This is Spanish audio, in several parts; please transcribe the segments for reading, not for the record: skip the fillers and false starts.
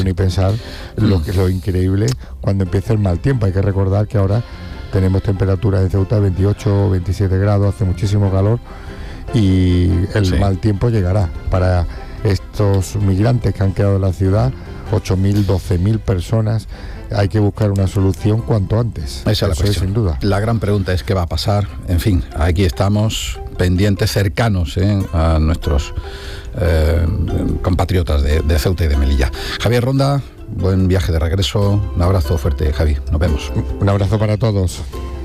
ni pensar lo increíble cuando empieza el mal tiempo. Hay que recordar que ahora tenemos temperaturas en Ceuta de 28 o 27 grados, hace muchísimo calor y el mal tiempo llegará para estos migrantes que han quedado en la ciudad, 8.000, 12.000 personas. Hay que buscar una solución cuanto antes. Esa es la cuestión, sin duda. La gran pregunta es qué va a pasar. En fin, aquí estamos pendientes, cercanos a nuestros compatriotas de Ceuta y de Melilla. Javier Ronda, buen viaje de regreso. Un abrazo fuerte, Javi. Nos vemos. Un abrazo para todos.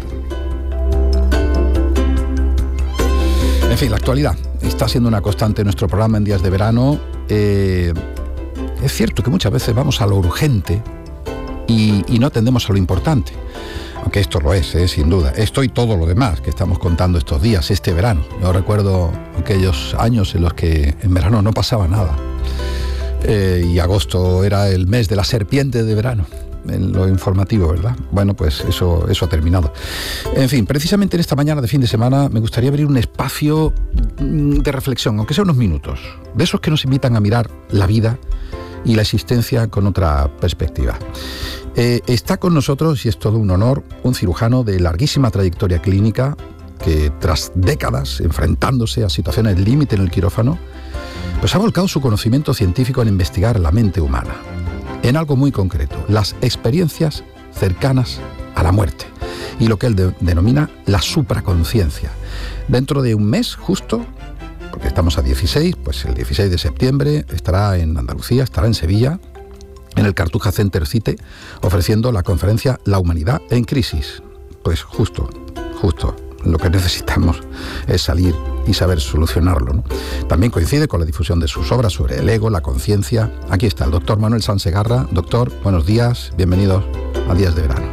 En fin, la actualidad está siendo una constante en nuestro programa en días de verano. Es cierto que muchas veces vamos a lo urgente y no atendemos a lo importante, aunque esto lo es, sin duda. Esto y todo lo demás que estamos contando estos días, este verano. Yo recuerdo aquellos años en los que en verano no pasaba nada, y agosto era el mes de la serpiente de verano, en lo informativo, ¿verdad? Bueno, pues eso ha terminado. En fin, precisamente en esta mañana de fin de semana me gustaría abrir un espacio de reflexión, aunque sea unos minutos, de esos que nos invitan a mirar la vida y la existencia con otra perspectiva. Está con nosotros, y es todo un honor, un cirujano de larguísima trayectoria clínica que, tras décadas enfrentándose a situaciones límite en el quirófano, pues ha volcado su conocimiento científico en investigar la mente humana, en algo muy concreto, las experiencias cercanas a la muerte y lo que él denomina la supraconciencia. Dentro de un mes justo, porque estamos a 16, pues el 16 de septiembre estará en Andalucía, estará en Sevilla, en el Cartuja Center Cite, ofreciendo la conferencia La Humanidad en Crisis. Pues justo, lo que necesitamos es salir y saber solucionarlo, ¿no? También coincide con la difusión de sus obras sobre el ego, la conciencia. Aquí está el doctor Manuel Sansegarra. Doctor, buenos días, bienvenidos a Días de Verano.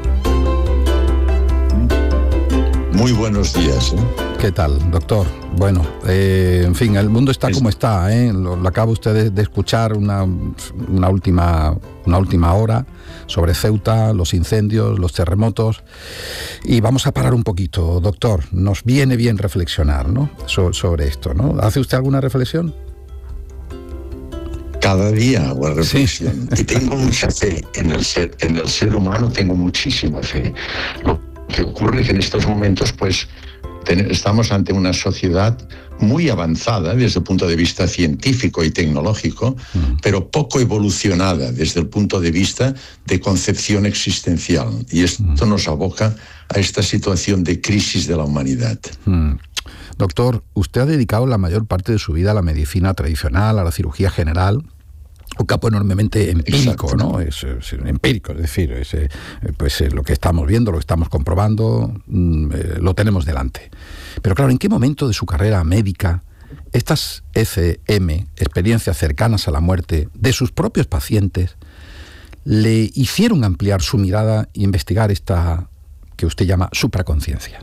Muy buenos días. ¿Qué tal, doctor? Bueno, en fin, el mundo está como está, Lo acaba usted de escuchar una última hora sobre Ceuta, los incendios, los terremotos. Y vamos a parar un poquito, doctor. Nos viene bien reflexionar, ¿no? Sobre esto, ¿no? ¿Hace usted alguna reflexión? Cada día hago reflexión. Sí. Y tengo mucha fe en el ser humano, tengo muchísima fe. Lo que ocurre es que en estos momentos, pues, estamos ante una sociedad muy avanzada desde el punto de vista científico y tecnológico, pero poco evolucionada desde el punto de vista de concepción existencial. Y esto nos aboca a esta situación de crisis de la humanidad. Doctor, usted ha dedicado la mayor parte de su vida a la medicina tradicional, a la cirugía general. Un campo enormemente empírico, ¿no? Es empírico, es decir, lo que estamos viendo, lo que estamos comprobando, lo tenemos delante. Pero claro, ¿en qué momento de su carrera médica estas ECM, experiencias cercanas a la muerte, de sus propios pacientes, le hicieron ampliar su mirada e investigar esta que usted llama supraconciencia?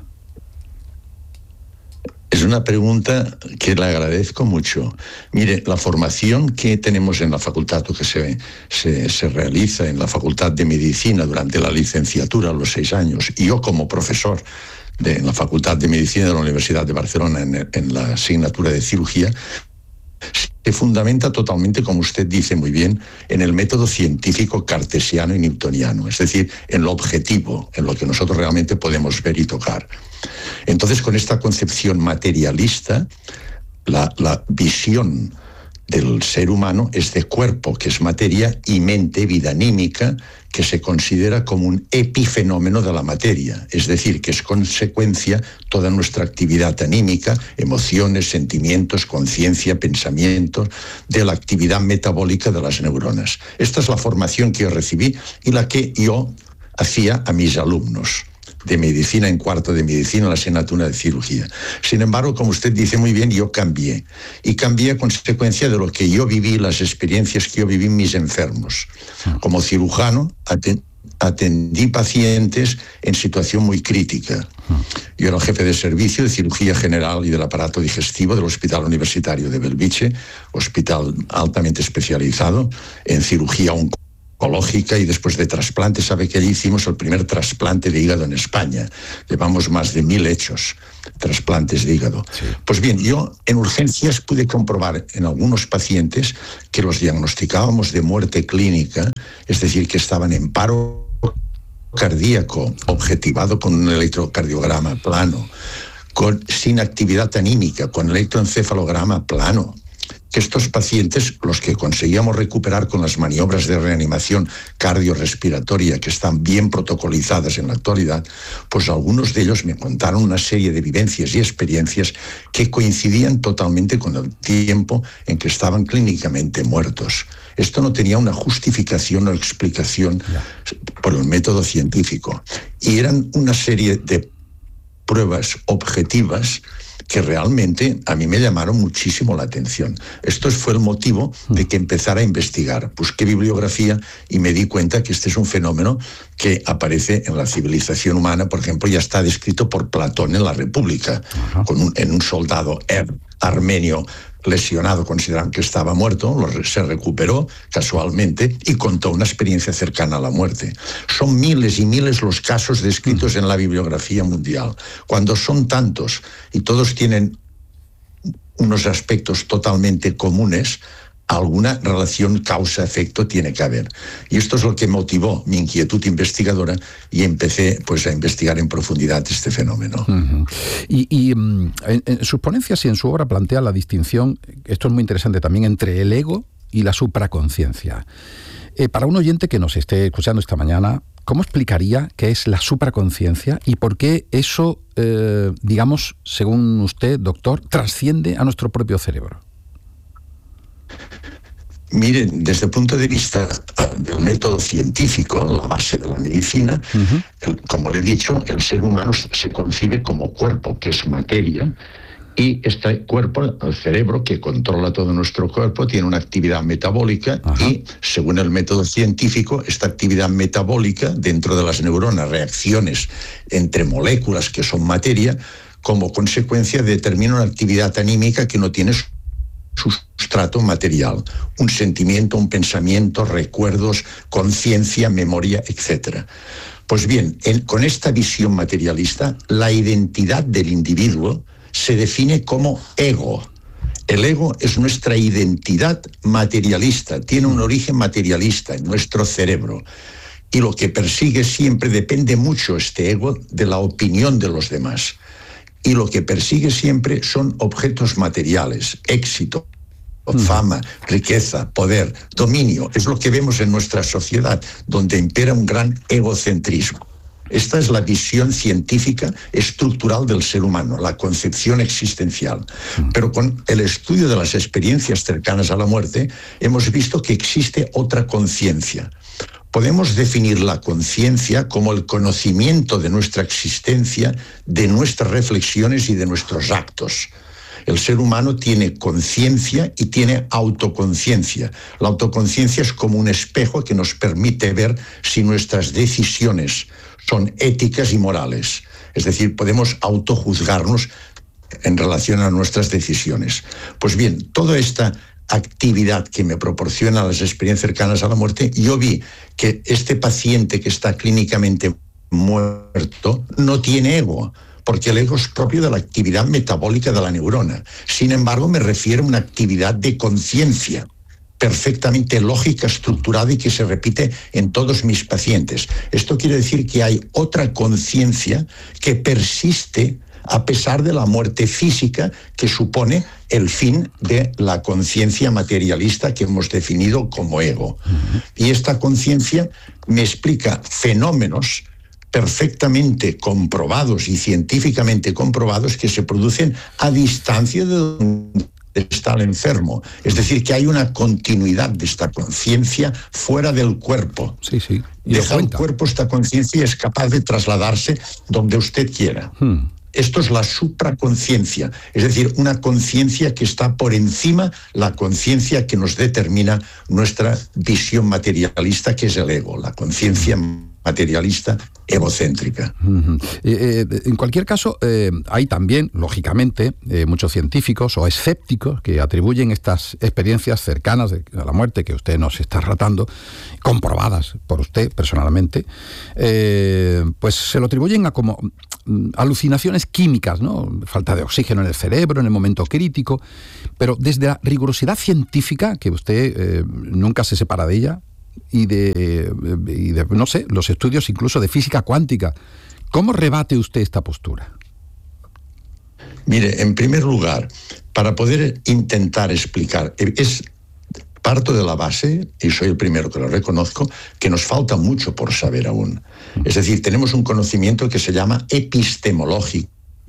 Es una pregunta que le agradezco mucho. Mire, la formación que tenemos en la facultad, o que se realiza en la Facultad de Medicina durante la licenciatura a los 6 años, y yo como profesor en la Facultad de Medicina de la Universidad de Barcelona en la asignatura de cirugía, se fundamenta totalmente, como usted dice muy bien, en el método científico cartesiano y newtoniano, es decir, en lo objetivo, en lo que nosotros realmente podemos ver y tocar. Entonces, con esta concepción materialista, la visión del ser humano es de cuerpo, que es materia, y mente, vida anímica, que se considera como un epifenómeno de la materia, es decir, que es consecuencia toda nuestra actividad anímica, emociones, sentimientos, conciencia, pensamientos, de la actividad metabólica de las neuronas. Esta es la formación que yo recibí y la que yo hacía a mis alumnos de medicina en cuarto de medicina, la asignatura de cirugía. Sin embargo, como usted dice muy bien, yo cambié. Y cambié a consecuencia de lo que yo viví, las experiencias que yo viví en mis enfermos. Como cirujano, atendí pacientes en situación muy crítica. Yo era jefe de servicio de cirugía general y del aparato digestivo del Hospital Universitario de Belviche, hospital altamente especializado en cirugía oncológica y después de trasplante. Sabe que allí hicimos el primer trasplante de hígado en España. Llevamos más de 1000 hechos, trasplantes de hígado. Sí. Pues bien, yo en urgencias pude comprobar en algunos pacientes que los diagnosticábamos de muerte clínica es decir, que estaban en paro cardíaco, objetivado con un electrocardiograma plano, sin actividad anímica, con electroencefalograma plano, que estos pacientes, los que conseguíamos recuperar con las maniobras de reanimación cardiorrespiratoria que están bien protocolizadas en la actualidad, pues algunos de ellos me contaron una serie de vivencias y experiencias que coincidían totalmente con el tiempo en que estaban clínicamente muertos. Esto no tenía una justificación o explicación por el método científico. Y eran una serie de pruebas objetivas que realmente a mí me llamaron muchísimo la atención. Esto fue el motivo de que empezara a investigar. Busqué bibliografía y me di cuenta que este es un fenómeno que aparece en la civilización humana. Por ejemplo, ya está descrito por Platón en la República, en un soldado armenio lesionado, consideraron que estaba muerto, se recuperó casualmente y contó una experiencia cercana a la muerte. Son miles y miles los casos descritos en la bibliografía mundial. Cuando son tantos y todos tienen unos aspectos totalmente comunes, alguna relación causa-efecto tiene que haber. Y esto es lo que motivó mi inquietud investigadora y empecé pues a investigar en profundidad este fenómeno. En sus ponencias y en su obra plantea la distinción, esto es muy interesante también, entre el ego y la supraconsciencia. Para un oyente que nos esté escuchando esta mañana, ¿cómo explicaría qué es la supraconsciencia y por qué eso, digamos, según usted, doctor, trasciende a nuestro propio cerebro? Miren, desde el punto de vista del método científico, la base de la medicina, como le he dicho, el ser humano se concibe como cuerpo, que es materia, y este cuerpo, el cerebro, que controla todo nuestro cuerpo, tiene una actividad metabólica y, según el método científico, esta actividad metabólica dentro de las neuronas, reacciones entre moléculas que son materia, como consecuencia determina una actividad anímica que no tiene sustrato material, un sentimiento, un pensamiento, recuerdos, conciencia, memoria, etc. Pues bien, con esta visión materialista, la identidad del individuo se define como ego. El ego es nuestra identidad materialista, tiene un origen materialista en nuestro cerebro. Y lo que persigue siempre depende mucho este ego de la opinión de los demás. Y lo que persigue siempre son objetos materiales, éxito, fama, riqueza, poder, dominio. Es lo que vemos en nuestra sociedad, donde impera un gran egocentrismo. Esta es la visión científica estructural del ser humano, la concepción existencial. Pero con el estudio de las experiencias cercanas a la muerte, hemos visto que existe otra conciencia. Podemos definir la conciencia como el conocimiento de nuestra existencia, de nuestras reflexiones y de nuestros actos. El ser humano tiene conciencia y tiene autoconciencia. La autoconciencia es como un espejo que nos permite ver si nuestras decisiones son éticas y morales. Es decir, podemos autojuzgarnos en relación a nuestras decisiones. Pues bien, toda esta actividad que me proporciona las experiencias cercanas a la muerte, yo vi que este paciente que está clínicamente muerto no tiene ego, porque el ego es propio de la actividad metabólica de la neurona. Sin embargo, me refiero a una actividad de conciencia perfectamente lógica, estructurada y que se repite en todos mis pacientes. Esto quiere decir que hay otra conciencia que persiste a pesar de la muerte física que supone el fin de la conciencia materialista que hemos definido como ego. Y esta conciencia me explica fenómenos perfectamente comprobados y científicamente comprobados que se producen a distancia de donde está el enfermo. Es decir, que hay una continuidad de esta conciencia fuera del cuerpo. Sí. Deja el cuerpo, esta conciencia es capaz de trasladarse donde usted quiera. Esto es la supraconciencia, es decir, una conciencia que está por encima, la conciencia que nos determina nuestra visión materialista, que es el ego, la conciencia materialista egocéntrica. En cualquier caso, hay también, lógicamente, muchos científicos o escépticos que atribuyen estas experiencias cercanas a la muerte que usted nos está relatando, comprobadas por usted personalmente, pues se lo atribuyen a como alucinaciones químicas, ¿no? Falta de oxígeno en el cerebro en el momento crítico, pero desde la rigurosidad científica, que usted nunca se separa de ella, y de, no sé, los estudios incluso de física cuántica. ¿Cómo rebate usted esta postura? Mire, en primer lugar, para poder intentar explicar, parto de la base, y soy el primero que lo reconozco, que nos falta mucho por saber aún. Es decir, tenemos un conocimiento que se llama epistemológico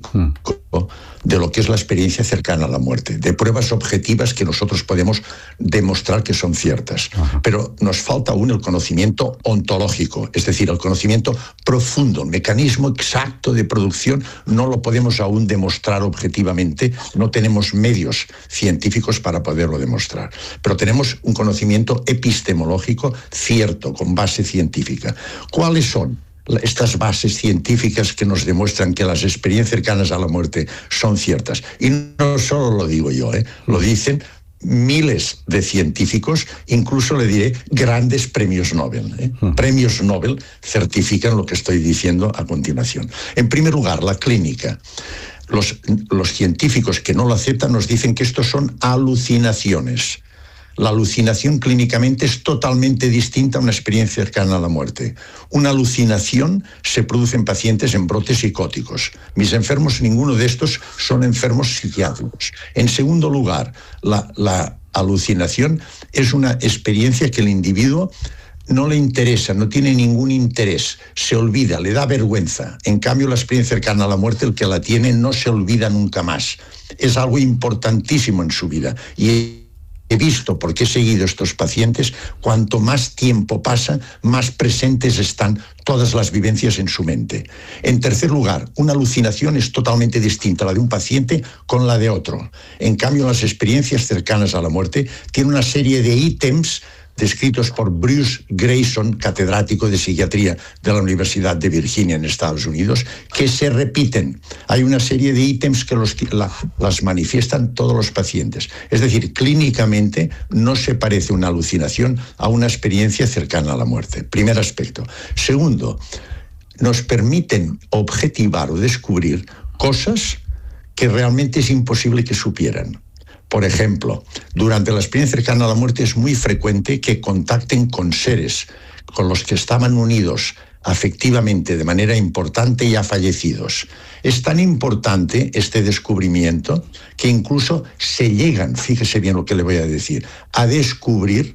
de lo que es la experiencia cercana a la muerte, de pruebas objetivas que nosotros podemos demostrar que son ciertas. Pero nos falta aún el conocimiento ontológico, es decir, el conocimiento profundo, el mecanismo exacto de producción, no lo podemos aún demostrar objetivamente, no tenemos medios científicos para poderlo demostrar. Pero tenemos un conocimiento epistemológico cierto, con base científica. ¿Cuáles son estas bases científicas que nos demuestran que las experiencias cercanas a la muerte son ciertas? Y no solo lo digo yo, lo dicen miles de científicos, incluso le diré grandes premios Nobel. Premios Nobel certifican lo que estoy diciendo a continuación. En primer lugar, la clínica. Los científicos que no lo aceptan nos dicen que estos son alucinaciones. La alucinación clínicamente es totalmente distinta a una experiencia cercana a la muerte. Una alucinación se produce en pacientes en brotes psicóticos. Mis enfermos, ninguno de estos son enfermos psiquiátricos. En segundo lugar, la alucinación es una experiencia que el individuo no le interesa, no tiene ningún interés, se olvida, le da vergüenza. En cambio, la experiencia cercana a la muerte, el que la tiene no se olvida nunca más. Es algo importantísimo en su vida. Y he visto, porque he seguido estos pacientes, cuanto más tiempo pasa, más presentes están todas las vivencias en su mente. En tercer lugar, una alucinación es totalmente distinta la de un paciente con la de otro. En cambio, las experiencias cercanas a la muerte tienen una serie de ítems descritos por Bruce Grayson, catedrático de psiquiatría de la Universidad de Virginia en Estados Unidos, que se repiten. Hay una serie de ítems que las manifiestan todos los pacientes. Es decir, clínicamente no se parece una alucinación a una experiencia cercana a la muerte. Primer aspecto. Segundo, nos permiten objetivar o descubrir cosas que realmente es imposible que supieran. Por ejemplo, durante la experiencia cercana a la muerte es muy frecuente que contacten con seres con los que estaban unidos afectivamente de manera importante ya fallecidos. Es tan importante este descubrimiento que incluso se llegan, fíjese bien lo que le voy a decir, a descubrir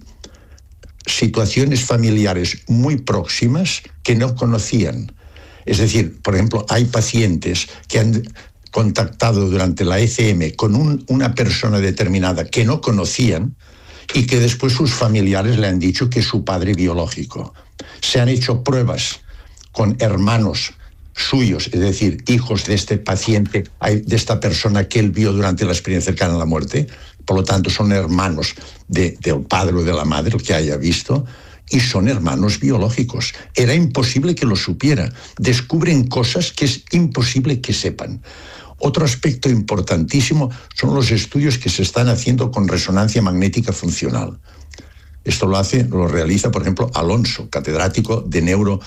situaciones familiares muy próximas que no conocían. Es decir, por ejemplo, hay pacientes que han contactado durante la ECM con una persona determinada que no conocían y que después sus familiares le han dicho que es su padre biológico. Se han hecho pruebas con hermanos suyos, es decir, hijos de este paciente, de esta persona que él vio durante la experiencia cercana a la muerte, por lo tanto son hermanos del padre o de la madre, el que haya visto, y son hermanos biológicos. Era imposible que lo supiera. Descubren cosas que es imposible que sepan. Otro aspecto importantísimo son los estudios que se están haciendo con resonancia magnética funcional. Esto lo realiza, por ejemplo, Alonso, catedrático de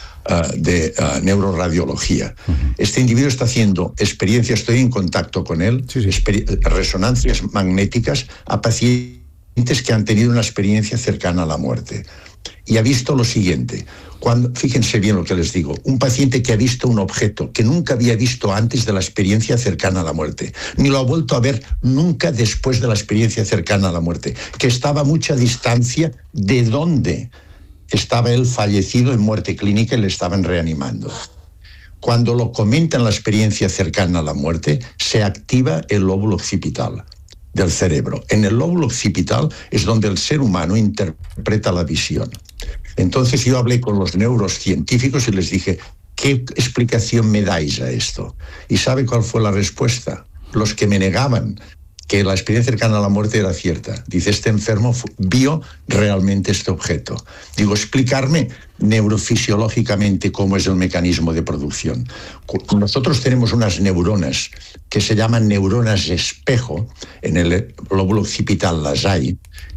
neuroradiología. Este individuo está haciendo experiencias, estoy en contacto con él, resonancias magnéticas a pacientes que han tenido una experiencia cercana a la muerte. Y ha visto lo siguiente, fíjense bien lo que les digo, un paciente que ha visto un objeto que nunca había visto antes de la experiencia cercana a la muerte, ni lo ha vuelto a ver nunca después de la experiencia cercana a la muerte, que estaba a mucha distancia de donde estaba él fallecido en muerte clínica y le estaban reanimando. Cuando lo comentan la experiencia cercana a la muerte, se activa el lóbulo occipital del cerebro. En el lóbulo occipital es donde el ser humano interpreta la visión. Entonces yo hablé con los neurocientíficos y les dije, ¿qué explicación me dais a esto? ¿Y sabe cuál fue la respuesta? Los que me negaban que la experiencia cercana a la muerte era cierta. Dice, este enfermo vio realmente este objeto. Digo, explicarme neurofisiológicamente cómo es el mecanismo de producción. Nosotros tenemos unas neuronas que se llaman neuronas espejo, en el lóbulo occipital las hay,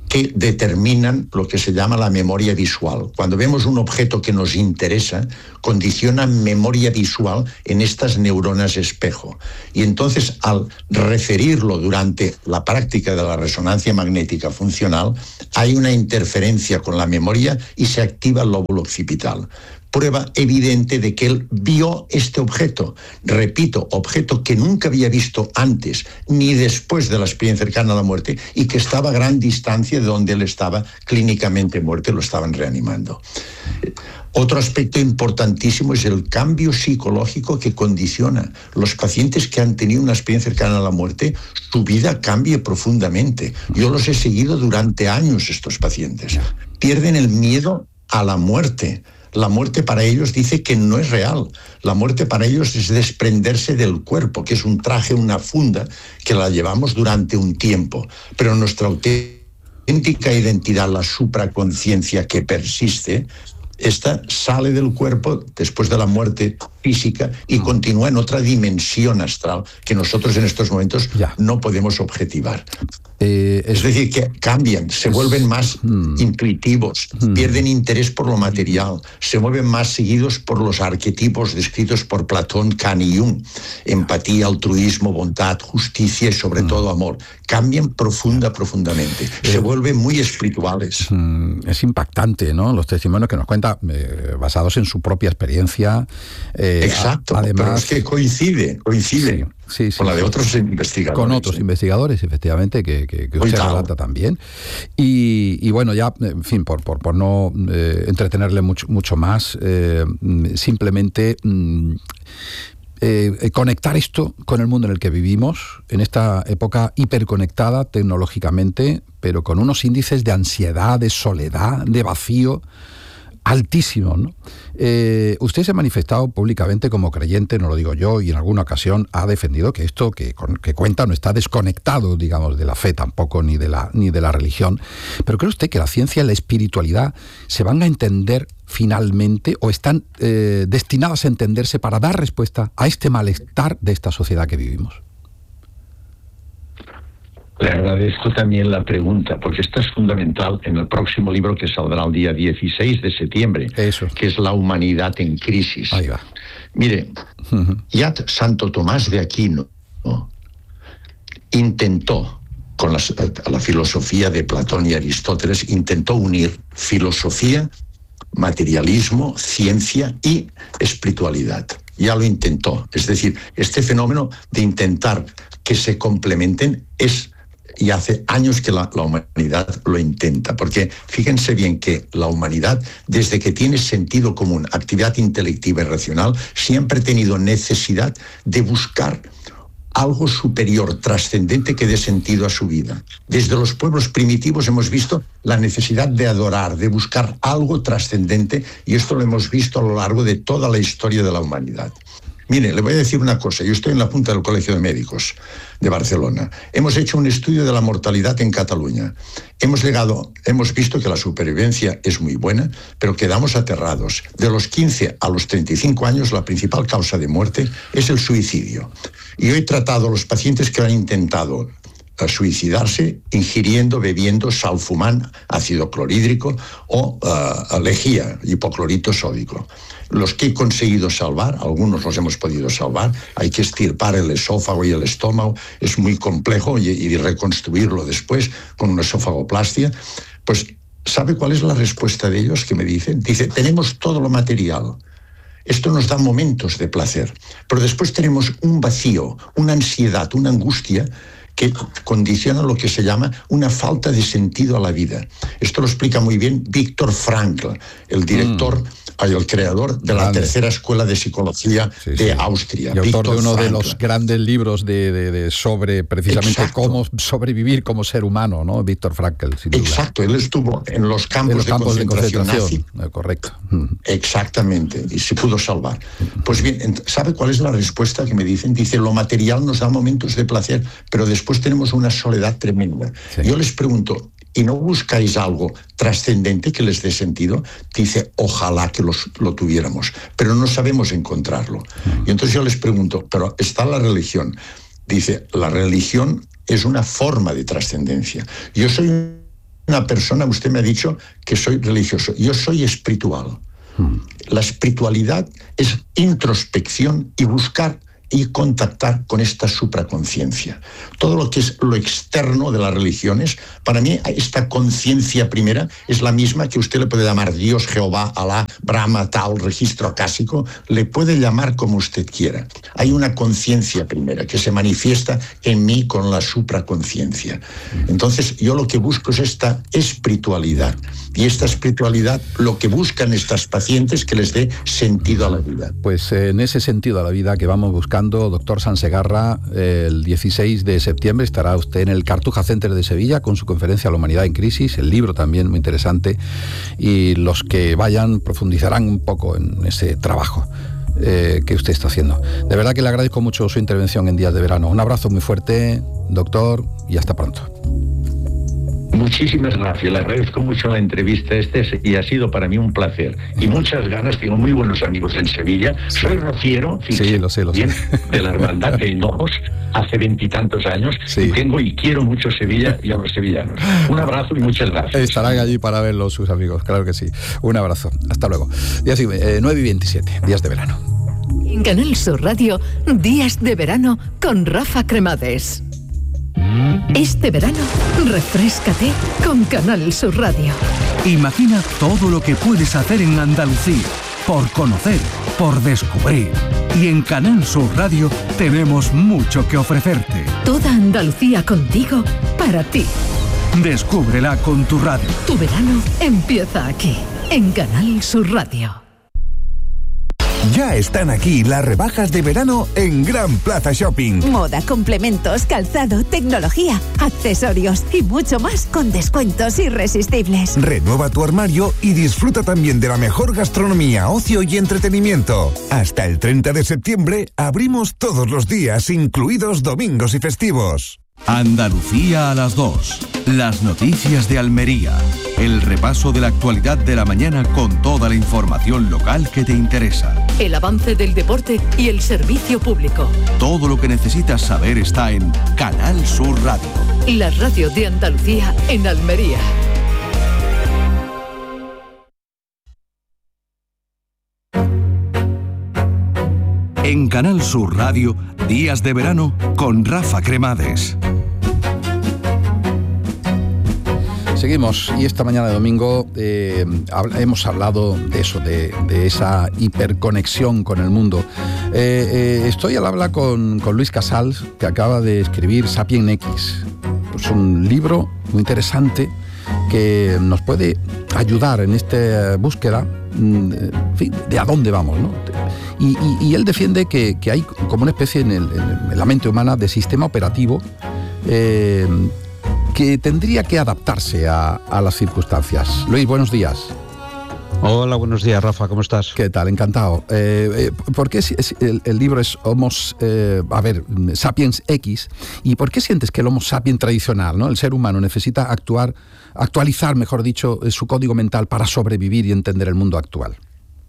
que determinan lo que se llama la memoria visual. Cuando vemos un objeto que nos interesa, condiciona memoria visual en estas neuronas espejo. Y entonces, al referirlo durante la práctica de la resonancia magnética funcional, hay una interferencia con la memoria y se activa el lóbulo occipital. Prueba evidente de que él vio este objeto. Repito, objeto que nunca había visto antes ni después de la experiencia cercana a la muerte y que estaba a gran distancia de donde él estaba clínicamente muerto, lo estaban reanimando. Otro aspecto importantísimo es el cambio psicológico que condiciona. Los pacientes que han tenido una experiencia cercana a la muerte, su vida cambia profundamente. Yo los he seguido durante años, estos pacientes. Pierden el miedo a la muerte. La muerte para ellos dice que no es real. La muerte para ellos es desprenderse del cuerpo, que es un traje, una funda, que la llevamos durante un tiempo. Pero nuestra auténtica identidad, la supraconciencia que persiste, esta sale del cuerpo después de la muerte física y continúa en otra dimensión astral que nosotros en estos momentos no podemos objetivar. Es decir, que cambian, se vuelven más intuitivos, pierden interés por lo material, se vuelven más seguidos por los arquetipos descritos por Platón, Kant y Jung: empatía, altruismo, bondad, justicia y sobre todo amor. Cambian profundamente, se vuelven muy espirituales. Es impactante, ¿no?, los testimonios que nos cuenta, basados en su propia experiencia. Exacto, además, pero es que coincide sí, con la de otros investigadores. Con otros investigadores, efectivamente, que usted relata también. Y bueno, ya, en fin, por no entretenerle mucho más, simplemente conectar esto con el mundo en el que vivimos, en esta época hiperconectada tecnológicamente, pero con unos índices de ansiedad, de soledad, de vacío altísimo, ¿no? Usted se ha manifestado públicamente como creyente, no lo digo yo, y en alguna ocasión ha defendido que esto que cuenta no está desconectado, digamos, de la fe tampoco, ni de la religión. Pero ¿cree usted que la ciencia y la espiritualidad se van a entender finalmente, o están destinadas a entenderse para dar respuesta a este malestar de esta sociedad que vivimos? Le agradezco también la pregunta, porque esta es fundamental en el próximo libro que saldrá el día 16 de septiembre, que es La humanidad en crisis. Ahí va. Mire, ya Santo Tomás de Aquino, ¿no?, intentó, con la filosofía de Platón y Aristóteles, intentó unir filosofía, materialismo, ciencia y espiritualidad. Ya lo intentó. Es decir, este fenómeno de intentar que se complementen y hace años que la humanidad lo intenta, porque fíjense bien que la humanidad, desde que tiene sentido común, actividad intelectiva y racional, siempre ha tenido necesidad de buscar algo superior, trascendente, que dé sentido a su vida. Desde los pueblos primitivos hemos visto la necesidad de adorar, de buscar algo trascendente, y esto lo hemos visto a lo largo de toda la historia de la humanidad. Mire, le voy a decir una cosa. Yo estoy en la punta del Colegio de Médicos de Barcelona. Hemos hecho un estudio de la mortalidad en Cataluña. Hemos visto que la supervivencia es muy buena, pero quedamos aterrados. De los 15 a los 35 años, la principal causa de muerte es el suicidio. Y yo he tratado a los pacientes que han intentado suicidarse ingiriendo, bebiendo salfumán, ácido clorhídrico o lejía, hipoclorito sódico. Los que he conseguido salvar, algunos los hemos podido salvar, hay que extirpar el esófago y el estómago, es muy complejo, y reconstruirlo después con una esofagoplastia. Pues, ¿sabe cuál es la respuesta de ellos que me dicen? Dice, tenemos todo lo material. Esto nos da momentos de placer, pero después tenemos un vacío, una ansiedad, una angustia que condiciona lo que se llama una falta de sentido a la vida. Esto lo explica muy bien Viktor Frankl, el director, el creador de la tercera escuela de psicología de Austria. Y autor de uno de los grandes libros sobre precisamente cómo sobrevivir como ser humano, ¿no? Viktor Frankl, sin duda. Exacto, él estuvo en los campos de concentración nazi. Correcto. Exactamente, y se pudo salvar. Pues bien, ¿sabe cuál es la respuesta que me dicen? Dice, lo material nos da momentos de placer, pero después tenemos una soledad tremenda. Sí. Yo les pregunto, ¿y no buscáis algo trascendente que les dé sentido? Dice, ojalá que lo tuviéramos, pero no sabemos encontrarlo. Y entonces yo les pregunto, ¿pero está la religión? Dice, la religión es una forma de trascendencia. Yo soy una persona, usted me ha dicho que soy religioso, yo soy espiritual. La espiritualidad es introspección y buscar y contactar con esta supraconciencia. Todo lo que es lo externo de las religiones, para mí esta conciencia primera es la misma que usted le puede llamar Dios, Jehová, Alá, Brahma, tal, registro acásico, le puede llamar como usted quiera. Hay una conciencia primera que se manifiesta en mí con la supraconciencia. Entonces yo lo que busco es esta espiritualidad, y esta espiritualidad lo que buscan estas pacientes que les dé sentido a la vida. Pues en ese sentido a la vida que vamos buscando, doctor Sansegarra, el 16 de septiembre estará usted en el Cartuja Center de Sevilla con su conferencia La Humanidad en Crisis, el libro también muy interesante, y los que vayan profundizarán un poco en ese trabajo que usted está haciendo. De verdad que le agradezco mucho su intervención en Días de Verano. Un abrazo muy fuerte, doctor, y hasta pronto. Muchísimas gracias, le agradezco mucho la entrevista y ha sido para mí un placer. Y muchas ganas, tengo muy buenos amigos en Sevilla. Soy rociero, sí, lo sé. De la hermandad de Hinojos, hace 20 y tantos años, sí. Y quiero mucho Sevilla y a los sevillanos. Un abrazo y muchas gracias. Estarán allí para verlos sus amigos, claro que sí. Un abrazo, hasta luego. 9:27, Días de Verano. En Canal Sur Radio, Días de Verano con Rafa Cremades. Este verano, refréscate con Canal Sur Radio. Imagina todo lo que puedes hacer en Andalucía, por conocer, por descubrir. Y en Canal Sur Radio tenemos mucho que ofrecerte. Toda Andalucía contigo, para ti. Descúbrela con tu radio. Tu verano empieza aquí, en Canal Sur Radio. Ya están aquí las rebajas de verano en Gran Plaza Shopping. Moda, complementos, calzado, tecnología, accesorios y mucho más con descuentos irresistibles. Renueva tu armario y disfruta también de la mejor gastronomía, ocio y entretenimiento. Hasta el 30 de septiembre abrimos todos los días, incluidos domingos y festivos. Andalucía a las 2. Las noticias de Almería. El repaso de la actualidad de la mañana con toda la información local que te interesa. El avance del deporte y el servicio público. Todo lo que necesitas saber está en Canal Sur Radio. La radio de Andalucía en Almería. En Canal Sur Radio, Días de Verano con Rafa Cremades. Seguimos, y esta mañana de domingo hemos hablado de eso, de esa hiperconexión con el mundo. Estoy al habla con Luis Casals, que acaba de escribir Sapiens X. Es un libro muy interesante que nos puede ayudar en esta búsqueda, en fin, de a dónde vamos, ¿no? Y él defiende que hay como una especie en la mente humana de sistema operativo que tendría que adaptarse a las circunstancias. Luis, buenos días. Hola, buenos días, Rafa, ¿cómo estás? ¿Qué tal? Encantado. ¿Por qué el libro es Sapiens X? ¿Y por qué sientes que el Homo sapiens tradicional, ¿no? El ser humano necesita actualizar, mejor dicho, su código mental para sobrevivir y entender el mundo actual?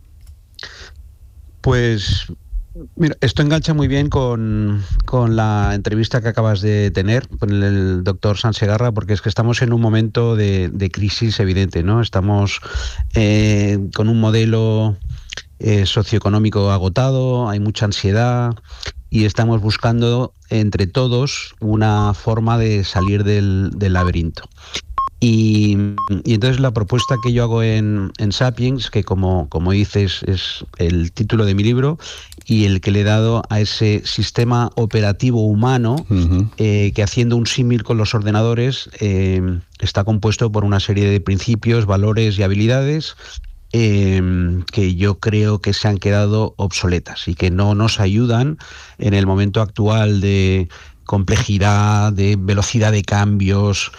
Pues mira, esto engancha muy bien con la entrevista que acabas de tener con el doctor Sansegarra, porque es que estamos en un momento de crisis evidente, ¿no? Estamos con un modelo socioeconómico agotado, hay mucha ansiedad y estamos buscando entre todos una forma de salir del laberinto. Y entonces la propuesta que yo hago en Sapiens, que como dices es el título de mi libro y el que le he dado a ese sistema operativo humano, que haciendo un símil con los ordenadores está compuesto por una serie de principios, valores y habilidades que yo creo que se han quedado obsoletas y que no nos ayudan en el momento actual de complejidad, de velocidad de cambios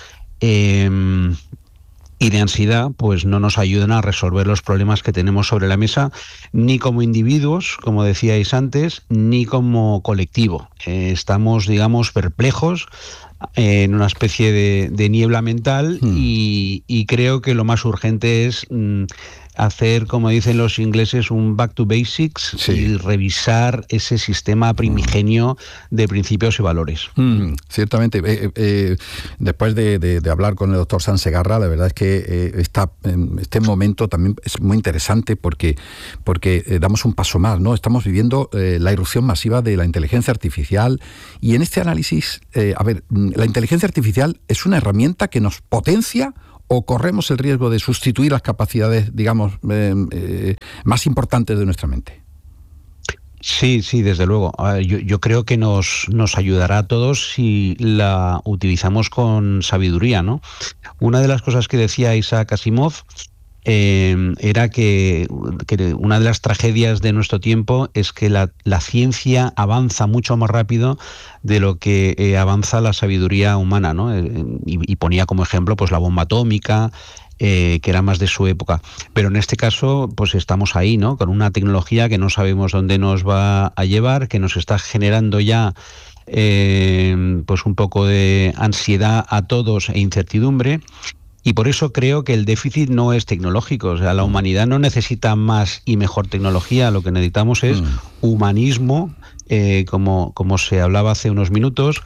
y de ansiedad, pues no nos ayudan a resolver los problemas que tenemos sobre la mesa, ni como individuos, como decíais antes, ni como colectivo. Estamos, digamos, perplejos en una especie de niebla mental y creo que lo más urgente es hacer, como dicen los ingleses, un back to basics y revisar ese sistema primigenio de principios y valores. Ciertamente. Después de hablar con el doctor Sansegarra, la verdad es que este momento también es muy interesante porque damos un paso más, ¿no? Estamos viviendo la irrupción masiva de la inteligencia artificial, y en este análisis, la inteligencia artificial es una herramienta que nos potencia, ¿o corremos el riesgo de sustituir las capacidades, digamos, más importantes de nuestra mente? Sí, desde luego. Yo creo que nos ayudará a todos si la utilizamos con sabiduría, ¿no? Una de las cosas que decía Isaac Asimov era que una de las tragedias de nuestro tiempo es que la ciencia avanza mucho más rápido de lo que avanza la sabiduría humana, ¿no? Y ponía como ejemplo pues la bomba atómica, que era más de su época. Pero en este caso, pues estamos ahí, ¿no? Con una tecnología que no sabemos dónde nos va a llevar, que nos está generando ya pues un poco de ansiedad a todos e incertidumbre. Y por eso creo que el déficit no es tecnológico. O sea, la humanidad no necesita más y mejor tecnología. Lo que necesitamos es humanismo, como se hablaba hace unos minutos,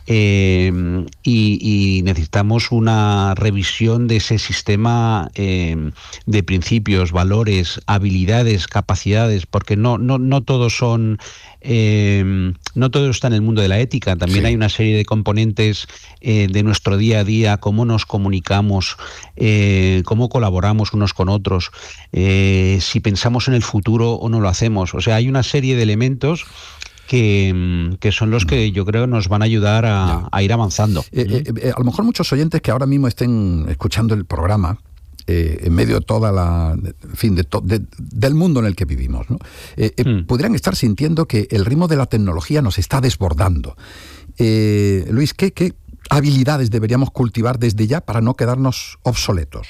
y necesitamos una revisión de ese sistema de principios, valores, habilidades, capacidades, porque no todos son... no todo está en el mundo de la ética, también hay una serie de componentes de nuestro día a día, cómo nos comunicamos, cómo colaboramos unos con otros, si pensamos en el futuro o no lo hacemos. O sea, hay una serie de elementos que son los que yo creo nos van a ayudar a ir avanzando. A lo mejor muchos oyentes que ahora mismo estén escuchando el programa, en medio de toda del mundo en el que vivimos, ¿no? Podrían estar sintiendo que el ritmo de la tecnología nos está desbordando. Luis, ¿qué habilidades deberíamos cultivar desde ya para no quedarnos obsoletos?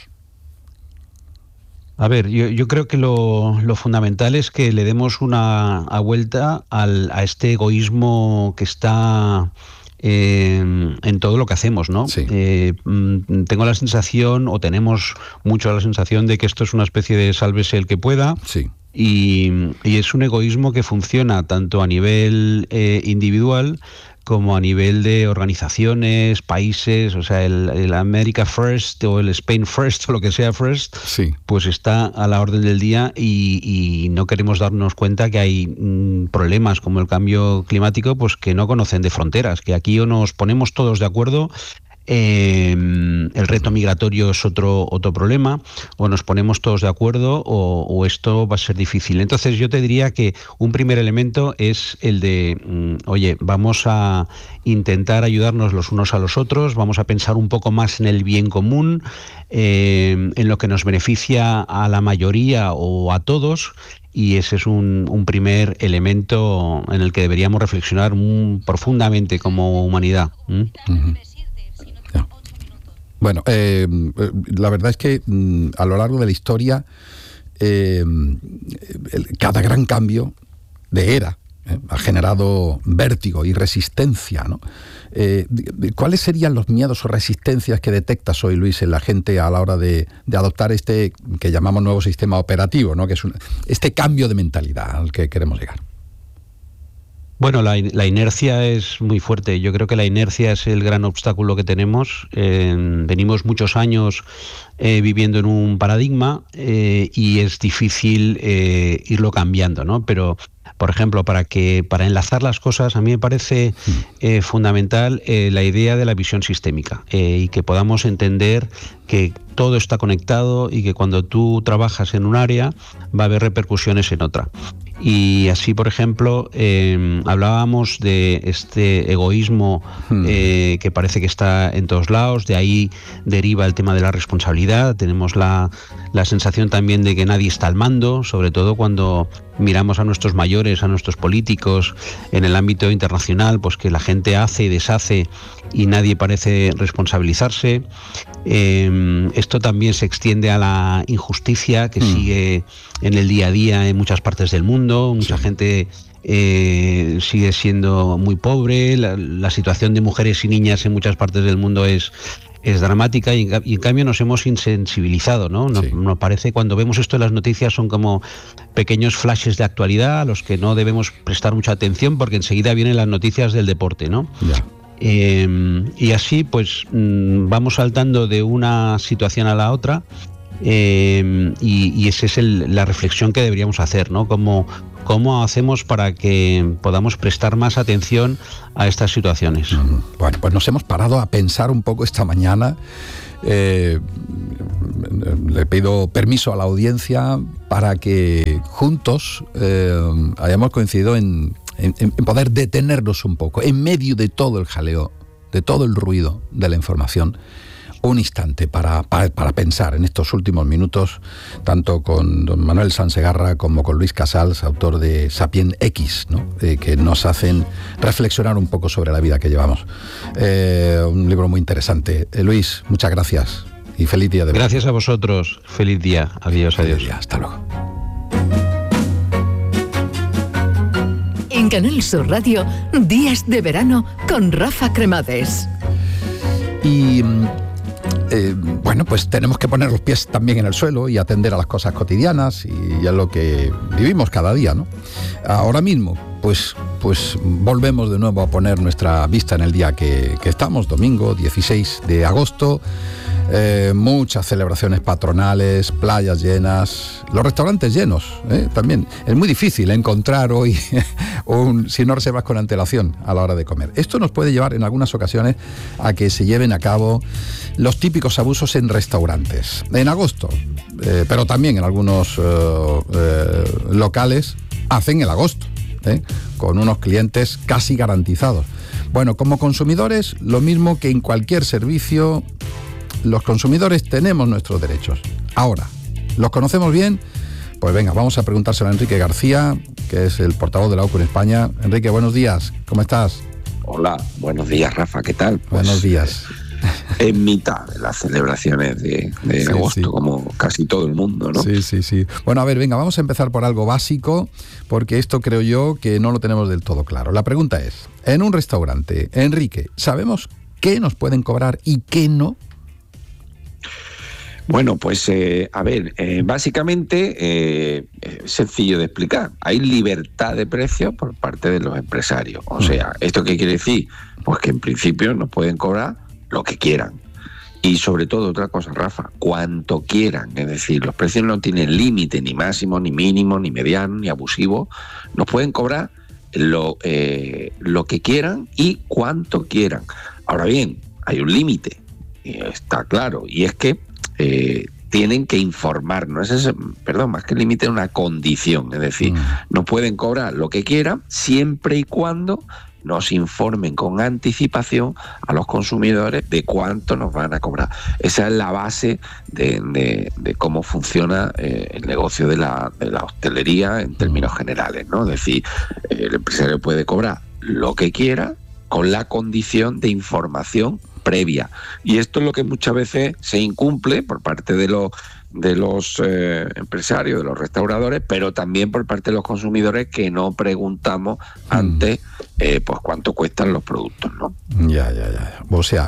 A ver, yo creo que lo fundamental es que le demos una vuelta a este egoísmo que está en todo lo que hacemos, ¿no? Sí. Tengo la sensación, o tenemos mucho la sensación, de que esto es una especie de sálvese el que pueda. Sí. Y es un egoísmo que funciona tanto a nivel individual como a nivel de organizaciones, países. O sea, el America First o el Spain First o lo que sea First, pues está a la orden del día, y no queremos darnos cuenta que hay problemas como el cambio climático, pues que no conocen de fronteras, que aquí o nos ponemos todos de acuerdo. El reto migratorio es otro problema, o nos ponemos todos de acuerdo o esto va a ser difícil. Entonces yo te diría que un primer elemento es el de oye, vamos a intentar ayudarnos los unos a los otros, vamos a pensar un poco más en el bien común, en lo que nos beneficia a la mayoría o a todos. Y ese es un primer elemento en el que deberíamos reflexionar profundamente como humanidad. Bueno, la verdad es que a lo largo de la historia, cada gran cambio de era ha generado vértigo y resistencia, ¿no? ¿Cuáles serían los miedos o resistencias que detectas hoy, Luis, en la gente a la hora de adoptar este que llamamos nuevo sistema operativo, ¿no? Que es este cambio de mentalidad al que queremos llegar? Bueno, la inercia es muy fuerte. Yo creo que la inercia es el gran obstáculo que tenemos. Venimos muchos años viviendo en un paradigma y es difícil irlo cambiando, ¿no? Pero, por ejemplo, para enlazar las cosas, a mí me parece fundamental la idea de la visión sistémica y que podamos entender que todo está conectado y que cuando tú trabajas en un área va a haber repercusiones en otra. Y así, por ejemplo, hablábamos de este egoísmo que parece que está en todos lados, de ahí deriva el tema de la responsabilidad. Tenemos la sensación también de que nadie está al mando, sobre todo cuando miramos a nuestros mayores, a nuestros políticos en el ámbito internacional, pues que la gente hace y deshace y nadie parece responsabilizarse. Esto también se extiende a la injusticia que sigue en el día a día en muchas partes del mundo. Mucha gente sigue siendo muy pobre, la situación de mujeres y niñas en muchas partes del mundo es dramática y en cambio nos hemos insensibilizado, ¿no? Nos parece, cuando vemos esto en las noticias, son como pequeños flashes de actualidad a los que no debemos prestar mucha atención porque enseguida vienen las noticias del deporte, ¿no? Y así pues vamos saltando de una situación a la otra y esa es la reflexión que deberíamos hacer, ¿no? ¿Cómo hacemos para que podamos prestar más atención a estas situaciones? Bueno, pues nos hemos parado a pensar un poco esta mañana. Le pido permiso a la audiencia para que juntos hayamos coincidido en poder detenernos un poco, en medio de todo el jaleo, de todo el ruido de la información, un instante para pensar en estos últimos minutos, tanto con don Manuel Sansegarra como con Luis Casals, autor de Sapien X, ¿no? Que nos hacen reflexionar un poco sobre la vida que llevamos. Un libro muy interesante. Luis, muchas gracias y feliz día de verano. Gracias a vosotros. Feliz día. Adiós, adiós. Feliz día. Hasta luego. En Canal Sur Radio, Días de Verano con Rafa Cremades. Y bueno, pues tenemos que poner los pies también en el suelo y atender a las cosas cotidianas y a lo que vivimos cada día, ¿no? Ahora mismo, pues volvemos de nuevo a poner nuestra vista en el día que estamos, domingo 16 de agosto. Muchas celebraciones patronales, playas llenas, los restaurantes llenos, también. Es muy difícil encontrar hoy si no reservas con antelación a la hora de comer. Esto nos puede llevar en algunas ocasiones a que se lleven a cabo los típicos abusos en restaurantes. En agosto, pero también en algunos locales hacen el agosto, con unos clientes casi garantizados. Bueno, como consumidores, lo mismo que en cualquier servicio, los consumidores tenemos nuestros derechos. Ahora, ¿los conocemos bien? Pues venga, vamos a preguntárselo a Enrique García, que es el portavoz de la OCU en España. Enrique, buenos días, ¿cómo estás? Hola, buenos días, Rafa, ¿qué tal? Pues, buenos días. En mitad de las celebraciones de agosto, sí. Como casi todo el mundo, ¿no? Sí. Bueno, a ver, venga, vamos a empezar por algo básico, porque esto creo yo que no lo tenemos del todo claro. La pregunta es, en un restaurante, Enrique, ¿sabemos qué nos pueden cobrar y qué no? Bueno, pues básicamente es sencillo de explicar. Hay libertad de precios por parte de los empresarios. O sea, ¿esto qué quiere decir? Pues que en principio nos pueden cobrar lo que quieran. Y sobre todo otra cosa, Rafa, cuanto quieran. Es decir, los precios no tienen límite, ni máximo, ni mínimo, ni mediano, ni abusivo. Nos pueden cobrar lo que quieran y cuanto quieran. Ahora bien, hay un límite, está claro, y es que tienen que informarnos, más que límite, una condición, es decir, nos pueden cobrar lo que quieran siempre y cuando nos informen con anticipación a los consumidores de cuánto nos van a cobrar. Esa es la base de cómo funciona el negocio de la hostelería en términos generales, ¿no? Es decir, el empresario puede cobrar lo que quiera con la condición de información previa. Y esto es lo que muchas veces se incumple por parte de los empresarios, de los restauradores, pero también por parte de los consumidores, que no preguntamos antes pues cuánto cuestan los productos, ¿no? Ya. O sea,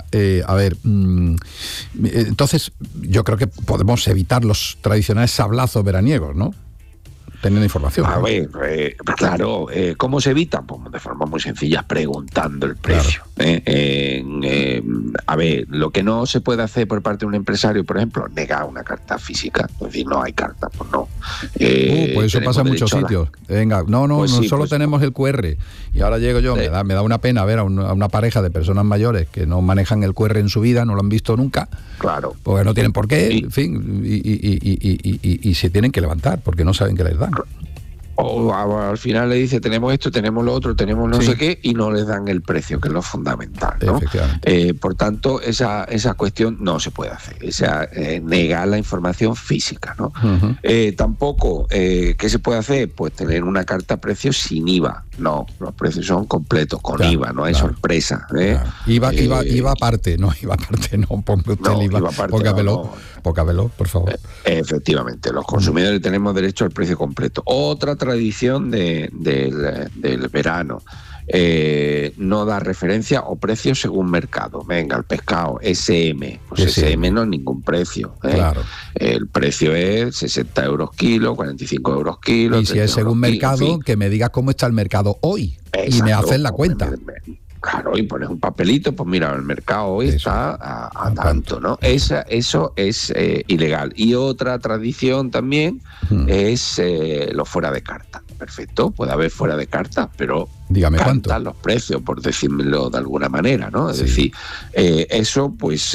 entonces yo creo que podemos evitar los tradicionales sablazos veraniegos, ¿no? Teniendo información. A ver, claro, ¿cómo se evita? Pues de forma muy sencilla, preguntando el precio. Claro. A ver, lo que no se puede hacer por parte de un empresario, por ejemplo, negar una carta física. Es decir, no hay carta, pues no. Pues eso pasa en muchos sitios. Venga, no, pues sí, solo tenemos el QR. Y ahora llego yo, me da una pena ver a una pareja de personas mayores que no manejan el QR en su vida, no lo han visto nunca. Claro. Porque no tienen por qué, en fin, y se tienen que levantar porque no saben qué les dan. O al final le dice, tenemos esto, tenemos lo otro, tenemos no sé qué, y no les dan el precio, que es lo fundamental, ¿no? Por tanto, esa cuestión no se puede hacer, negar la información física, ¿no? Tampoco, ¿qué se puede hacer? Pues tener una carta a precios sin IVA. No, los precios son completos, con IVA, no hay sorpresa. IVA aparte, no, ponme usted el IVA, pócamelo, por favor. Efectivamente, los consumidores tenemos derecho al precio completo. Otra tradición del verano. No da referencia o precio según mercado. Venga, el pescado SM, pues SM no es ningún precio. Claro. El precio es 60 euros kilo, 45 euros kilo. Y si es según mercado, en fin, que me digas cómo está el mercado hoy. Exacto, y me hacen la cuenta. Claro, y pones un papelito, pues mira, el mercado hoy está a tanto, ¿no? Eso es ilegal. Y otra tradición también es lo fuera de carta. Perfecto, puede haber fuera de carta, pero dígame cuánto los precios, por decirlo de alguna manera, ¿no? Es decir, eso pues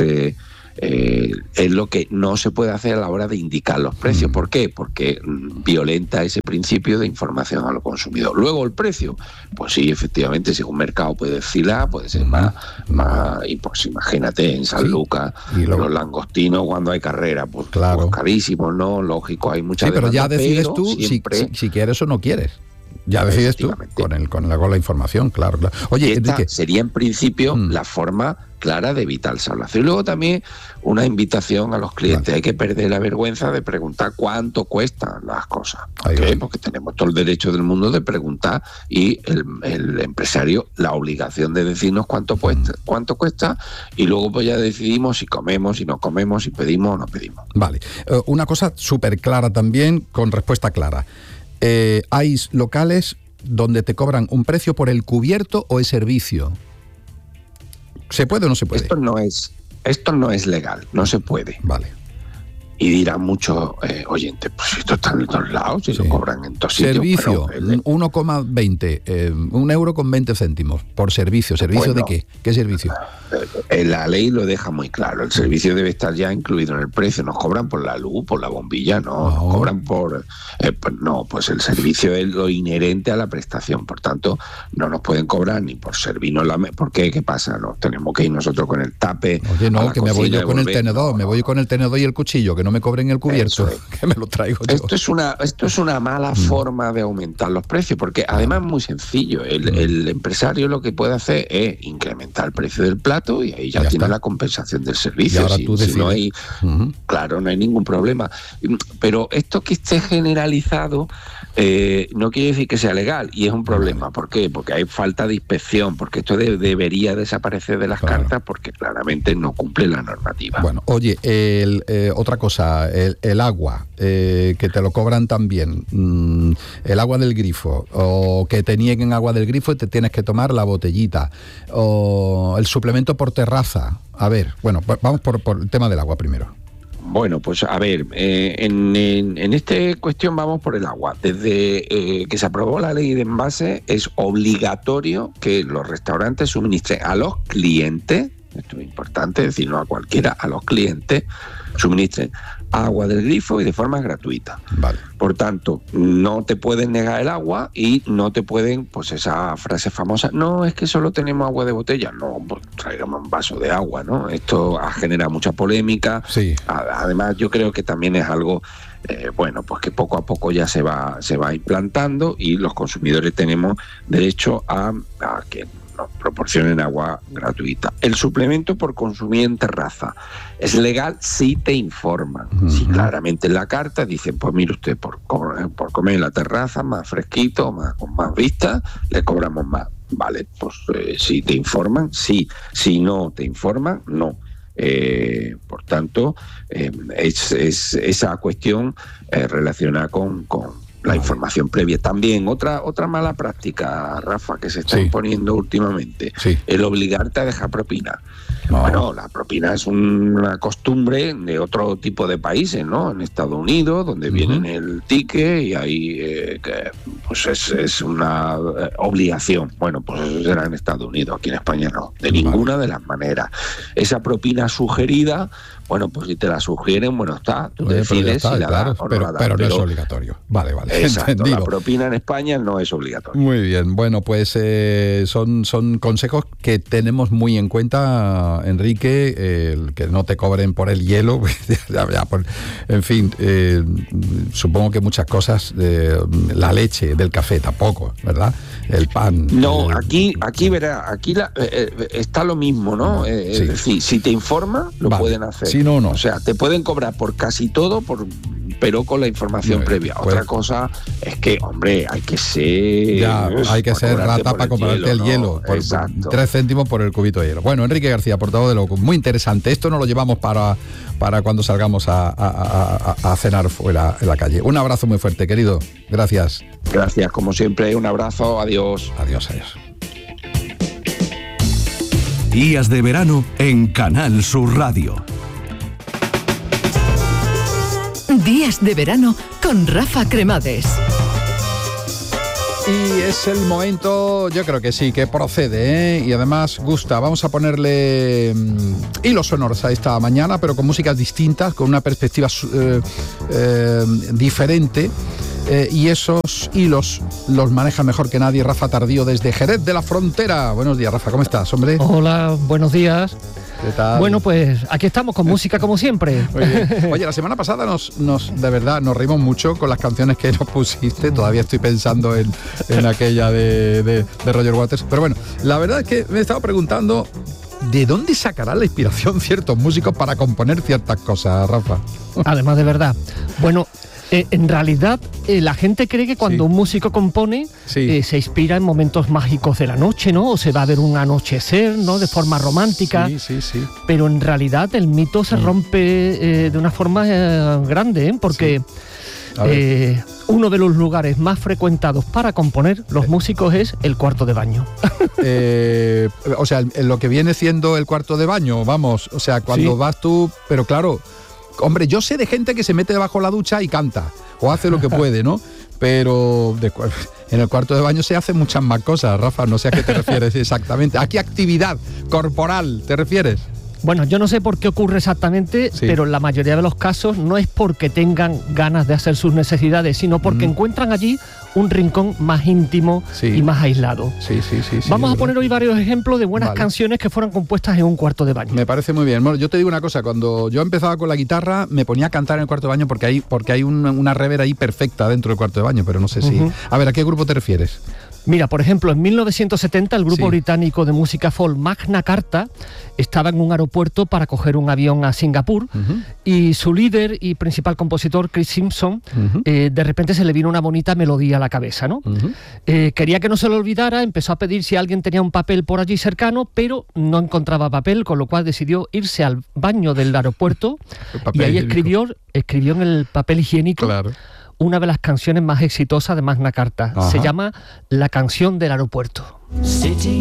es lo que no se puede hacer a la hora de indicar los precios. ¿Por qué? Porque violenta ese principio de información al consumidor. Luego el precio, pues sí, efectivamente, según mercado puede oscilar, puede ser más y pues imagínate en San Lucas, los langostinos cuando hay carrera, pues, claro, pues carísimos, ¿no? Lógico, hay mucha demanda, pero ya decides pero tú siempre... si quieres o no quieres. Ya decides tú con la información, claro. Oye, esta Enrique, sería en principio la forma clara de evitar el sablazo. Y luego también una invitación a los clientes. Vale. Hay que perder la vergüenza de preguntar cuánto cuestan las cosas. ¿Por qué? Porque tenemos todo el derecho del mundo de preguntar y el empresario la obligación de decirnos cuánto cuesta y luego pues ya decidimos si comemos, si no comemos, si pedimos o no pedimos. Vale. Una cosa súper clara también, con respuesta clara. ¿Hay locales donde te cobran un precio por el cubierto o el servicio? ¿Se puede o no se puede? Esto no es legal, no se puede. Vale. Y dirán muchos oyentes, pues esto está en todos lados, si lo cobran en todos sitios. Servicio, 1,20, 1 euro con 20 céntimos por servicio. ¿Servicio de qué? ¿Qué servicio? La ley lo deja muy claro. El servicio debe estar ya incluido en el precio. Nos cobran por la luz, por la bombilla, no. Nos cobran por... pues el servicio es lo inherente a la prestación. Por tanto, no nos pueden cobrar ni por servirnos la mesa. ¿Por qué? ¿Qué pasa? Nos tenemos que ir nosotros con el tape. Oye, no, que me voy yo con el tenedor. Me voy con el tenedor y el cuchillo, que no me cobren el cubierto, que me lo traigo yo. Esto es una mala forma de aumentar los precios, porque además es muy sencillo. El empresario lo que puede hacer es incrementar el precio del plato y ahí ya tiene la compensación del servicio. Y ahora tú decides. Si no hay, claro, no hay ningún problema. Pero esto que esté generalizado no quiere decir que sea legal, y es un problema. ¿Por qué? Porque hay falta de inspección, porque esto debería desaparecer de las cartas, porque claramente no cumple la normativa. Bueno, oye, otra cosa, el agua, que te lo cobran también, el agua del grifo, o que te nieguen agua del grifo y te tienes que tomar la botellita, o el suplemento por terraza. A ver, bueno, vamos por el tema del agua primero. Bueno, pues a ver, en esta cuestión vamos por el agua. Desde que se aprobó la ley de envase es obligatorio que los restaurantes suministren a los clientes, esto es importante decirlo a cualquiera, a los clientes suministren agua del grifo y de forma gratuita. Vale. Por tanto, no te pueden negar el agua y no te pueden, pues esa frase famosa, no, es que solo tenemos agua de botella. No, pues traigamos un vaso de agua, ¿no? Esto genera mucha polémica. Sí. Además, yo creo que también es algo, pues que poco a poco ya se va implantando y los consumidores tenemos derecho a que nos proporcionen agua gratuita. El suplemento por consumir en terraza es legal si te informan. Si claramente en la carta dicen, pues mire usted, por comer en la terraza, más fresquito, con más vista, le cobramos más. Vale, pues si te informan, sí. Si no te informan, no. Por tanto, es esa cuestión relacionada con la información previa. También otra mala práctica, Rafa, que se está imponiendo últimamente, el obligarte a dejar propina. Bueno, la propina es una costumbre de otro tipo de países, ¿no? En Estados Unidos, donde vienen el ticket y ahí pues es una obligación. Bueno, pues eso será en Estados Unidos, aquí en España no, de ninguna de las maneras. Esa propina sugerida, bueno, pues si te la sugieren, bueno, está, tú decides si la das o no la das. Pero no es obligatorio. Vale. Exacto, entendido. La propina en España no es obligatoria. Muy bien, bueno, pues son consejos que tenemos muy en cuenta, Enrique, el que no te cobren por el hielo, en fin, supongo que muchas cosas, la leche, del café tampoco, ¿verdad? El pan. No, aquí está lo mismo, ¿no? Es decir, si te informan, lo pueden hacer. Si no. O sea, te pueden cobrar por casi todo, por pero con la información previa. Otra cosa es que, hombre, hay que ser... hay que ser rata para comprarte el hielo. Por 3 céntimos por el cubito de hielo. Bueno, Enrique García, portavoz de Locum, muy interesante. Esto nos lo llevamos para cuando salgamos a cenar fuera en la calle. Un abrazo muy fuerte, querido. Gracias. Gracias, como siempre. Un abrazo. Adiós. Adiós, adiós. Días de verano en Canal Sur Radio. Días de verano con Rafa Cremades. Y es el momento, yo creo que sí, que procede, ¿eh? Y además gusta. Vamos a ponerle hilos sonoros a esta mañana, pero con músicas distintas, con una perspectiva diferente. Y esos hilos los maneja mejor que nadie Rafa Tardío desde Jerez de la Frontera. Buenos días, Rafa, ¿cómo estás, hombre? Hola, buenos días. ¿Qué tal? Bueno, pues aquí estamos con música como siempre. Muy bien. Oye, la semana pasada de verdad nos reímos mucho con las canciones que nos pusiste. Todavía estoy pensando en aquella de Roger Waters. Pero bueno, la verdad es que me he estado preguntando ¿de dónde sacarán la inspiración ciertos músicos para componer ciertas cosas, Rafa? Además, de verdad. Bueno, en realidad la gente cree que cuando un músico compone se inspira en momentos mágicos de la noche, ¿no? O se va a ver un anochecer, ¿no? De forma romántica. Sí. Pero en realidad el mito se rompe de una forma grande, ¿eh? Porque uno de los lugares más frecuentados para componer los músicos es el cuarto de baño. O sea, lo que viene siendo el cuarto de baño, vamos. O sea, cuando vas tú... Pero claro... Hombre, yo sé de gente que se mete debajo de la ducha y canta, o hace lo que puede, ¿no? Pero en el cuarto de baño se hacen muchas más cosas, Rafa, no sé a qué te refieres exactamente. ¿A qué actividad corporal te refieres? Bueno, yo no sé por qué ocurre exactamente, pero en la mayoría de los casos no es porque tengan ganas de hacer sus necesidades, sino porque encuentran allí un rincón más íntimo y más aislado. Sí. Vamos a poner hoy varios ejemplos de buenas canciones que fueron compuestas en un cuarto de baño. Me parece muy bien. Bueno, yo te digo una cosa, cuando yo empezaba con la guitarra me ponía a cantar en el cuarto de baño porque hay una reverb ahí perfecta dentro del cuarto de baño, pero no sé si... A ver, ¿a qué grupo te refieres? Mira, por ejemplo, en 1970 el grupo británico de música folk Magna Carta estaba en un aeropuerto para coger un avión a Singapur y su líder y principal compositor, Chris Simpson, de repente se le vino una bonita melodía a la cabeza, ¿no? Quería que no se lo olvidara, empezó a pedir si alguien tenía un papel por allí cercano, pero no encontraba papel, con lo cual decidió irse al baño del aeropuerto y ahí escribió en el papel higiénico una de las canciones más exitosas de Magna Carta. Se llama La canción del aeropuerto.